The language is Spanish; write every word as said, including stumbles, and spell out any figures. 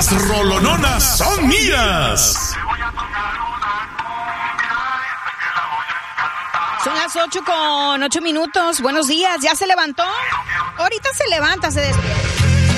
las rolononas son mías. Son las ocho con ocho minutos. Buenos días. ¿Ya se levantó? Ahorita se levanta, se despierta.